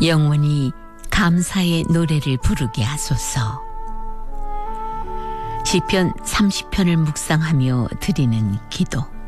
영원히 감사의 노래를 부르게 하소서. 시편 30편을 묵상하며 드리는 기도.